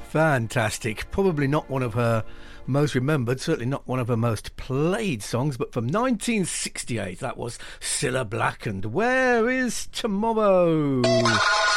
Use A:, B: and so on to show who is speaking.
A: Fantastic. Probably not one of her most remembered, certainly not one of her most played songs, but from 1968, that was Cilla Black and Where is Tomorrow?